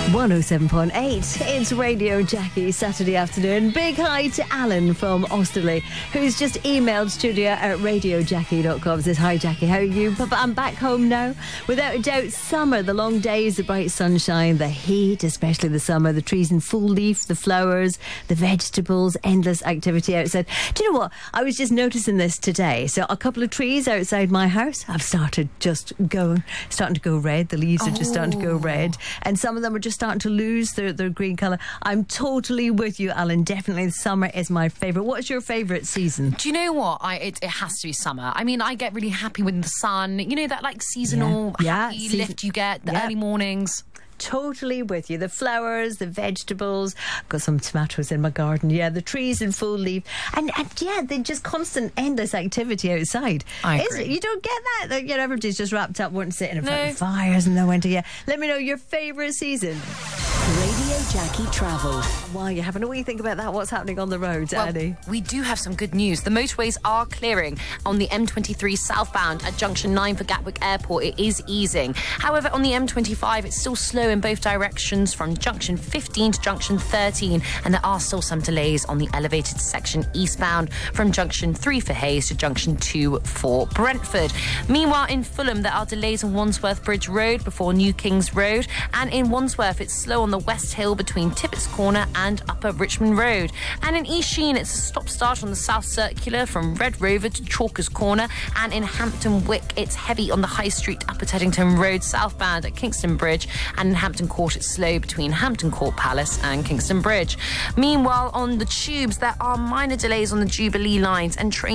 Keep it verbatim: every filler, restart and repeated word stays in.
one oh seven point eight, it's Radio Jackie, Saturday afternoon. Big hi to Alan from Austerley, who's just emailed studio at radio jackie dot com. Says, hi Jackie, how are you? But I'm back home now. Without a doubt, summer, the long days, the bright sunshine, the heat, especially the summer, the trees in full leaf, the flowers, the vegetables, endless activity outside. Do you know what? I was just noticing this today. So a couple of trees outside my house have started just going, starting to go red. The leaves are just starting to go red. And some of them are just starting to lose their, their green colour. I'm totally with you, Alan. Definitely summer is my favourite. What's your favourite season? Do you know what? I it, it has to be summer. I mean, I get really happy with the sun. You know, that like seasonal Yeah. happy Yeah, season- lift you get, the Yeah. early mornings. Totally with you. The flowers, the vegetables. Got some tomatoes in my garden. Yeah, the trees in full leaf. And, and yeah, they're just constant, endless activity outside. I Is agree. it? You don't get that? That, you know, everybody's just wrapped up, wanting to sit in front No. of fires and no one to, yeah. Let me know your favourite season. Radio Jackie Travel. While you're having a wee think about that, what's happening on the roads, Well, Annie? we do have some good news. The motorways are clearing on the M twenty-three southbound at junction nine for Gatwick Airport. It is easing. However, on the M twenty-five, it's still slow in both directions from junction fifteen to junction thirteen, and there are still some delays on the elevated section eastbound from junction three for Hayes to junction two for Brentford. Meanwhile, in Fulham, there are delays on Wandsworth Bridge Road before New Kings Road, and in Wandsworth, it's slow on the West Hill between Tippett's Corner and Upper Richmond Road. And in East Sheen, it's a stop-start on the South Circular from Red Rover to Chalkers Corner, and in Hampton Wick, it's heavy on the High Street Upper Teddington Road southbound at Kingston Bridge, and in Hampton Court, it's slow between Hampton Court Palace and Kingston Bridge. Meanwhile, on the tubes, there are minor delays on the Jubilee lines, and trains